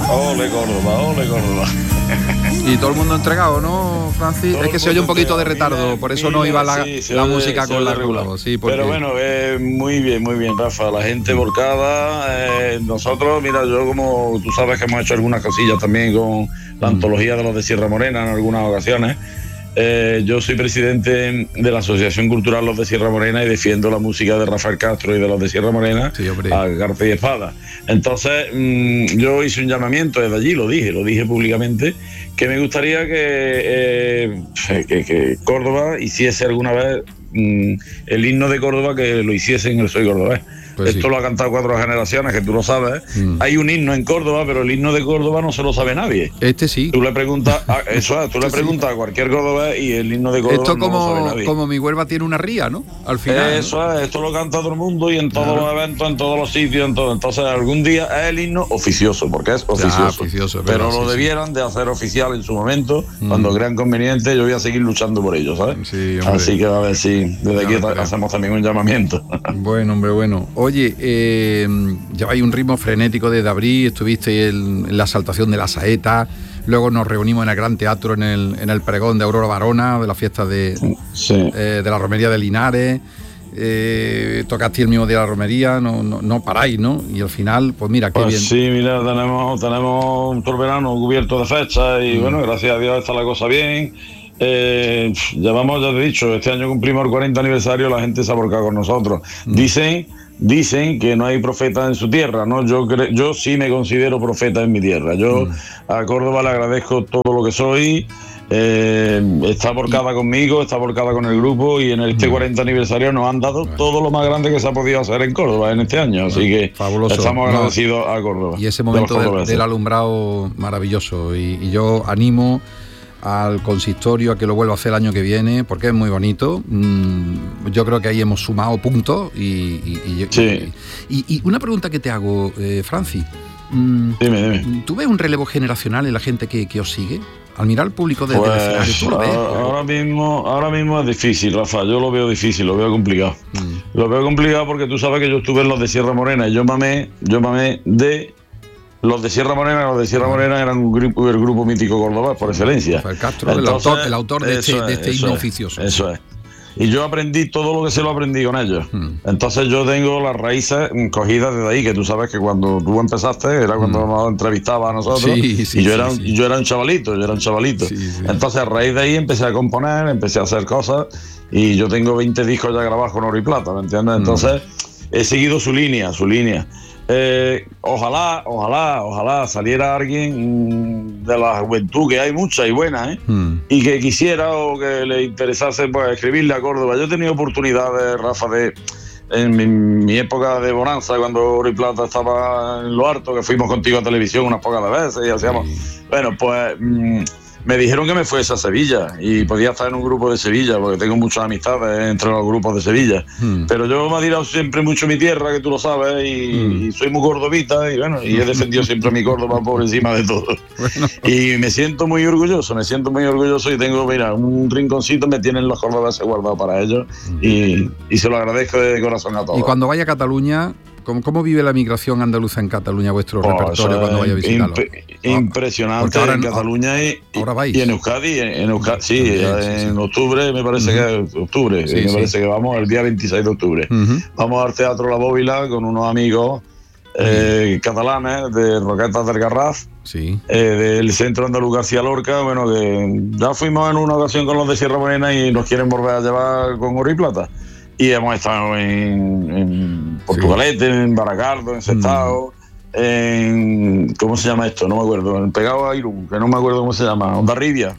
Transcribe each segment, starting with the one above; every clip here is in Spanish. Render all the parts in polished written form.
Ole Córdoba. Y todo el mundo entregado, ¿no, Francis? Todo es que se oye un poquito de retardo, por eso no iba la música con la regular. Sí, porque... Pero bueno, muy bien, Rafa. La gente volcada. Nosotros, mira, yo como tú sabes que hemos hecho algunas cosillas también con la antología de los de Sierra Morena en algunas ocasiones. Yo soy presidente de la Asociación Cultural Los de Sierra Morena y defiendo la música de Rafael Castro y de los de Sierra Morena a garza y espada. Entonces, yo hice un llamamiento desde allí, lo dije públicamente, que me gustaría que Córdoba hiciese alguna vez el himno de Córdoba, que lo hiciese en el Soy Cordobés. Pues esto sí. Lo ha cantado 4 generaciones, que tú lo sabes. Hay un himno en Córdoba, pero el himno de Córdoba no se lo sabe nadie. Este sí. Tú le preguntas a cualquier cordobés y el himno de Córdoba esto no lo sabe nadie. Como mi Huelva tiene una ría, ¿no? Al final. Esto lo canta todo el mundo y en todos los eventos, en todos los sitios, en todo. Entonces algún día es el himno oficioso, porque es oficioso. Pero lo debieran de hacer oficial en su momento, cuando crean conveniente. Yo voy a seguir luchando por ello, ¿sabes? Sí, así que a ver si desde aquí hacemos también un llamamiento. Bueno, hombre, bueno. Oye, lleváis un ritmo frenético desde abril, estuviste en la exaltación de la saeta, luego nos reunimos en el Gran Teatro en el pregón de Aurora Barona, de la fiesta de la romería de Linares, tocaste el mismo día de la romería, no paráis, ¿no? Y al final, pues mira, qué bien. Sí, mira, tenemos todo el verano cubierto de fechas y bueno, gracias a Dios está la cosa bien. Ya te he dicho, este año cumplimos el 40 aniversario, la gente se ha volcado con nosotros. Dicen que no hay profeta en su tierra, ¿no? Yo sí me considero profeta en mi tierra. Yo a Córdoba le agradezco todo lo que soy. Está volcada conmigo, está volcada con el grupo y en este 40 aniversario nos han dado todo lo más grande que se ha podido hacer en Córdoba en este año, así que fabuloso. Estamos agradecidos a Córdoba. Y ese momento del alumbrado maravilloso y yo animo al consistorio a que lo vuelva a hacer el año que viene, porque es muy bonito. Yo creo que ahí hemos sumado puntos y una pregunta que te hago, Francis. Dime. ¿Tú ves un relevo generacional en la gente que os sigue? Al mirar al público desde el escenario, ¿tú lo ves? Ahora mismo es difícil, Rafa. Yo lo veo difícil, lo veo complicado. Lo veo complicado porque tú sabes que yo estuve en los de Sierra Morena y yo mamé de los de Sierra Morena. Los de Sierra Morena eran el grupo mítico cordobés por excelencia. El Castro, entonces, el autor de este himno oficioso. Eso es. Y yo aprendí todo lo que se lo aprendí con ellos. Entonces yo tengo las raíces cogidas desde ahí, que tú sabes que cuando tú empezaste era cuando nos entrevistaba a nosotros y yo era un chavalito. Entonces a raíz de ahí empecé a componer, empecé a hacer cosas y yo tengo 20 discos ya grabados con oro y plata, ¿me entiendes? Entonces he seguido su línea. Ojalá saliera alguien de la juventud, que hay mucha y buena, y que quisiera o que le interesase pues escribirle a Córdoba. Yo he tenido oportunidades, Rafa, en mi época de bonanza, cuando Oro y Plata estaba en lo alto, que fuimos contigo a televisión unas pocas veces y hacíamos... Bueno, pues... me dijeron que me fuese a Sevilla y podía estar en un grupo de Sevilla porque tengo muchas amistades entre los grupos de Sevilla, pero yo me he tirado siempre mucho mi tierra, que tú lo sabes, y soy muy cordobita y bueno, y he defendido siempre a mi Córdoba por encima de todo. Y me siento muy orgulloso y tengo, mira, un rinconcito me tienen los cordobeses guardados para ellos y se lo agradezco de corazón a todos. Y cuando vaya a Cataluña, ¿cómo vive la migración andaluza en Cataluña, vuestro repertorio, cuando vaya a visitarlo? Impresionante en Cataluña y en Euskadi. En octubre, me parece que es octubre. Me parece que vamos el día 26 de octubre. Vamos al Teatro La Bóvila con unos amigos catalanes de Roquetas del Garraf, del Centro Andaluz García Lorca. Bueno, que ya fuimos en una ocasión con los de Sierra Morena y nos quieren volver a llevar con oro y plata. Y hemos estado en Portugalete, en Baracardo, en Sestao, en... ¿cómo se llama esto? No me acuerdo. En Pegado a Irún, que no me acuerdo cómo se llama. Hondarribia.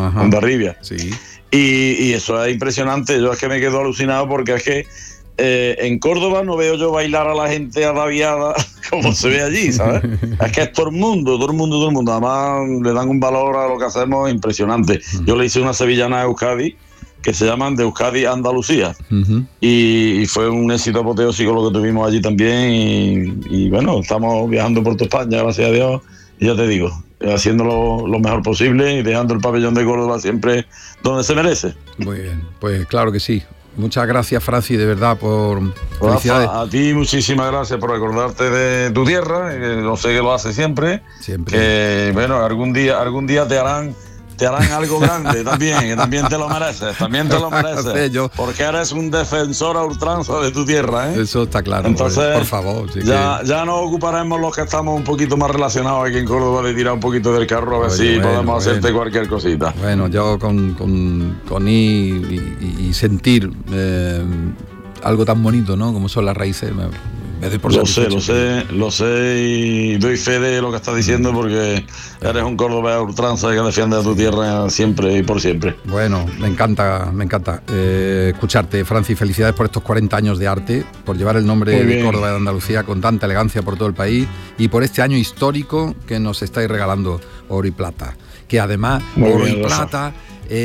Y eso es impresionante. Yo es que me quedo alucinado porque es que en Córdoba no veo yo bailar a la gente ataviada como se ve allí, ¿sabes? Es que es todo el mundo. Además le dan un valor a lo que hacemos impresionante. Yo le hice una sevillana a Euskadi, que se llaman de Euskadi a Andalucía, y fue un éxito apoteósico lo que tuvimos allí también, y bueno, estamos viajando por toda España, gracias a Dios, y ya te digo, haciéndolo lo mejor posible y dejando el pabellón de Córdoba siempre donde se merece. Muy bien, pues claro que sí. Muchas gracias, Francis, de verdad, por felicidades. Rafa, a ti muchísimas gracias por acordarte de tu tierra, que no sé que lo hace siempre. Que bueno, algún día te harán algo grande también, que también te lo mereces, porque eres un defensor a ultranza de tu tierra, ¿eh? Eso está claro. Entonces, por favor. Sí, ya nos ocuparemos los que estamos un poquito más relacionados aquí en Córdoba de tirar un poquito del carro, a ver si podemos hacerte cualquier cosita. Bueno, yo con ir y sentir algo tan bonito, ¿no? Como son las raíces, me doy por Lo sé y doy fe de lo que estás diciendo, porque eres un cordobés a ultranza que defiende a tu tierra siempre y por siempre. Bueno, me encanta escucharte, Francis. Felicidades por estos 40 años de arte, por llevar el nombre de Córdoba de Andalucía con tanta elegancia por todo el país y por este año histórico que nos estáis regalando oro y plata, que además oro y plata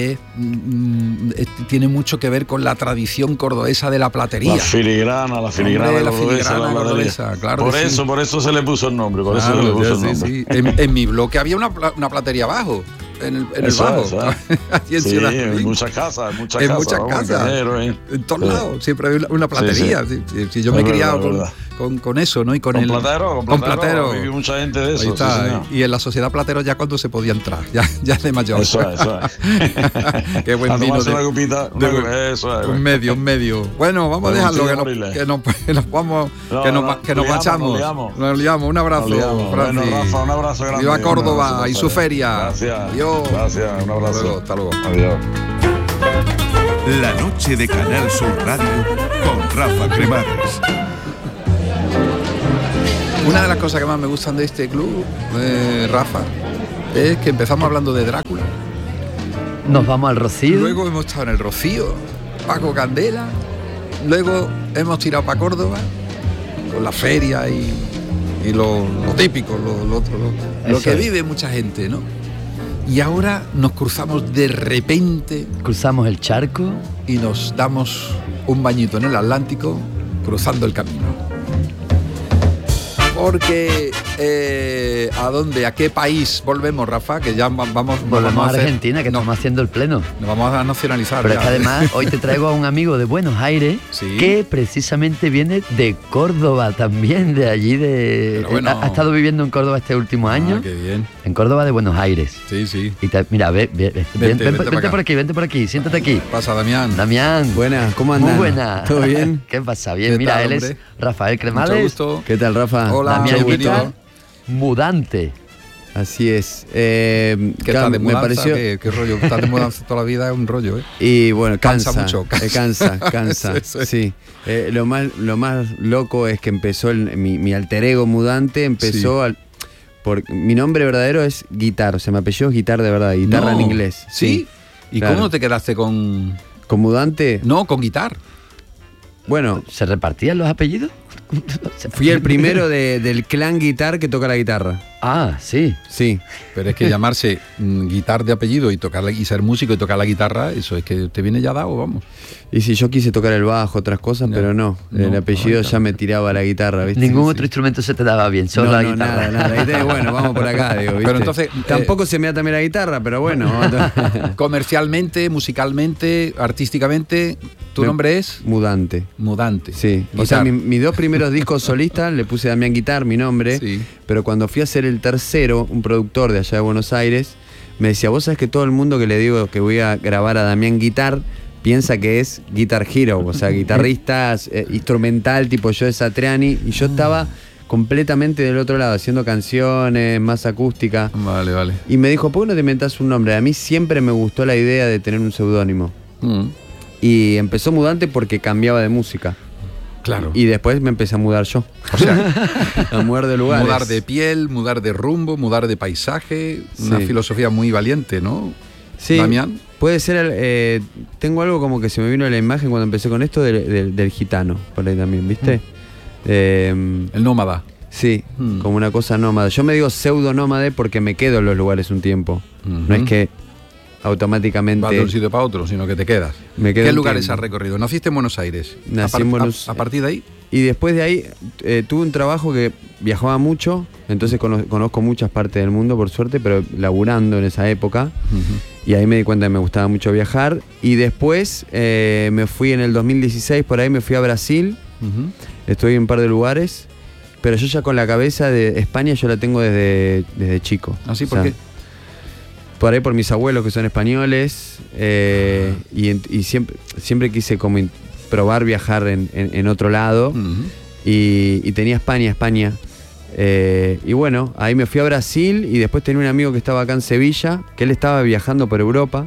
tiene mucho que ver con la tradición cordobesa de la platería. La filigrana cordobesa, claro. Por eso se le puso el nombre. Sí. En mi bloque había una platería abajo. En el bajo. En muchas casas. En todos lados. Siempre había una platería. Sí, yo me he criado con eso, ¿no? Y con platero. Vive mucha gente de eso. Ahí está. Y en la sociedad platero ya cuando se podía entrar. Ya de mayor. Eso es. Qué buen vino. Una copita. Eso es. Un medio. Bueno, vamos a dejarlo que nos marchamos. Nos liamos. Un abrazo. Bueno, Rafa, un abrazo grande. Viva Córdoba y su feria. Gracias. Adiós. Gracias, un abrazo. Hasta luego. Adiós. La noche de Canal Sur Radio con Rafa Cremades. Una de las cosas que más me gustan de este club, Rafa, es que empezamos hablando de Drácula. Nos vamos al Rocío. Luego hemos estado en el Rocío, Paco Candela. Luego hemos tirado para Córdoba con la feria y lo típico, lo que vive mucha gente, ¿no? Y ahora nos cruzamos de repente. Cruzamos el charco. Y nos damos un bañito en el Atlántico, cruzando el camino. Porque, ¿a dónde? ¿A qué país volvemos, Rafa? Que ya volvemos a Argentina, que estamos haciendo el pleno. Nos vamos a nacionalizar. Pero es que además, hoy te traigo a un amigo de Buenos Aires, ¿sí? Que precisamente viene de Córdoba también, de allí ha estado viviendo en Córdoba este último año. Qué bien. En Córdoba de Buenos Aires. Sí. Y vente por aquí, siéntate aquí. Pasa, Damián. Buenas, ¿cómo andan? Muy buena. ¿Todo bien? ¿Qué pasa? Bien, mira, tal, él hombre? Es Rafael Cremades. Mucho gusto. ¿Qué tal, Rafa? Hola, Damián bienvenido. Así es. ¿Qué tal de mudanza? Me pareció... ¿Qué rollo? Estar de mudanza toda la vida es un rollo, ¿eh? Y bueno, cansa mucho. Cansa. Sí. Lo más loco es que empezó mi alter ego mudante, empezó mi nombre verdadero es Guitar, o sea, mi apellido es Guitar de verdad, guitarra en inglés. ¿Sí? ¿Y claro. ¿Cómo te quedaste con mudante? No, con Guitar. Bueno, ¿se repartían los apellidos? Fui el primero del clan Guitar que toca la guitarra. Ah, sí. Sí. Pero es que llamarse Guitar de apellido y ser músico y tocar la guitarra, eso es que te viene ya dado, vamos. Y si yo quise tocar el bajo, otras cosas, pero no. El apellido ya me tiraba la guitarra, ¿viste? Ningún otro instrumento se te daba bien, solo la guitarra. Nada. Bueno, vamos por acá, digo, ¿viste? Pero entonces, tampoco se me da también la guitarra, pero bueno. Comercialmente, musicalmente, artísticamente, ¿tu nombre es? Mudante. Sí. Guitar. O sea, mis dos primeros discos solistas le puse Damián Guitar, mi nombre. Sí. Pero cuando fui a hacer el tercero, un productor de allá de Buenos Aires me decía, vos sabés que todo el mundo que le digo que voy a grabar a Damián Guitar piensa que es Guitar Hero, o sea, guitarrista instrumental tipo Joe Satriani, y yo estaba completamente del otro lado, haciendo canciones, más acústica. Vale. Y me dijo, ¿por qué no te inventás un nombre? A mí siempre me gustó la idea de tener un seudónimo. Y empezó Mudante porque cambiaba de música. Claro. Y después me empecé a mudar yo. O sea, a mudar de lugares. Mudar de piel, mudar de rumbo, mudar de paisaje. Una filosofía muy valiente, ¿no? Sí. Damián. Puede ser, tengo algo como que se me vino a la imagen cuando empecé con esto del gitano, por ahí también, ¿viste? El nómada. Sí, como una cosa nómada. Yo me digo pseudo nómade porque me quedo en los lugares un tiempo. No es que automáticamente... Vas de un sitio para otro, sino que te quedas. ¿Qué lugares has recorrido? ¿Naciste en Buenos Aires? Nací en Buenos Aires. ¿A partir de ahí? Y después de ahí tuve un trabajo que viajaba mucho, entonces conozco muchas partes del mundo, por suerte, pero laburando en esa época. Y ahí me di cuenta que me gustaba mucho viajar. Y después me fui en el 2016, por ahí me fui a Brasil. Estuve en un par de lugares, pero yo ya con la cabeza de España yo la tengo desde chico. ¿Ah, sí? ¿Por qué? Por ahí por mis abuelos que son españoles, y siempre quise como probar viajar en otro lado, y tenía España. Y bueno, ahí me fui a Brasil y después tenía un amigo que estaba acá en Sevilla, que él estaba viajando por Europa,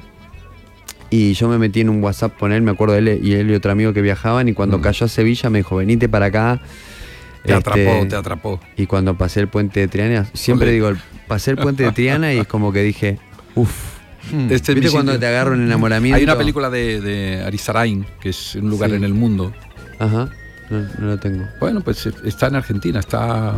y yo me metí en un WhatsApp con él, me acuerdo de él y otro amigo que viajaban, y cuando cayó a Sevilla me dijo, venite para acá. Te atrapó. Y cuando pasé el puente de Triana, siempre digo, pasé el puente de Triana y es como que dije, uff. ¿Viste cuando te agarra un enamoramiento? Hay una película de Arizarain, que es un lugar en el mundo. Ajá, no lo tengo. Bueno, pues está en Argentina, está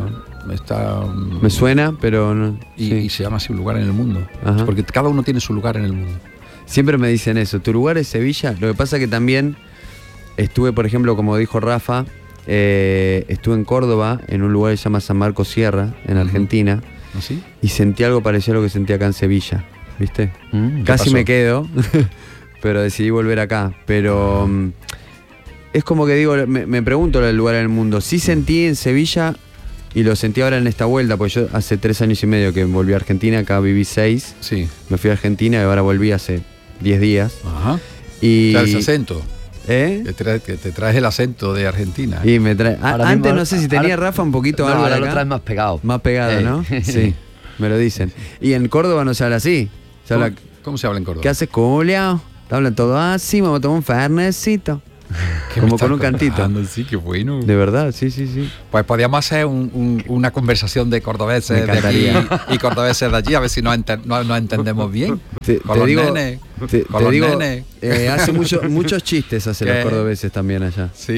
me suena, pero no. Y se llama así, un lugar en el mundo. Ajá. Porque cada uno tiene su lugar en el mundo. Siempre me dicen eso, ¿tu lugar es Sevilla? Lo que pasa que también estuve, por ejemplo, como dijo Rafa, estuve en Córdoba, en un lugar que se llama San Marcos Sierra, en Argentina. ¿Ah, sí? Y sentí algo parecido a lo que sentí acá en Sevilla, ¿viste? Casi me quedo, pero decidí volver acá. Pero es como que digo, me pregunto el lugar en el mundo. Sí sentí en Sevilla, y lo sentí ahora en esta vuelta, porque yo hace 3 años y medio que volví a Argentina, acá viví 6. Sí. Me fui a Argentina y ahora volví hace 10 días. Ajá. Y ¿traes acento? Te traes el acento de Argentina. Y me trae. Antes no sé si tenía Rafa un poquito algo. Ahora de acá. lo traes más pegado. Más pegado, ¿no? Sí, me lo dicen. Y en Córdoba no se habla así. ¿Cómo se habla en Córdoba? ¿Qué haces, culiao? Te hablan todo así, vamos a tomar un fernecito. Como con un cantito. Sí, qué bueno. De verdad, sí. Pues podríamos hacer una conversación de cordobeses de aquí y cordobeses de allí, a ver si nos entendemos bien. Te digo, hace muchos chistes hace los cordobeses también allá. Sí.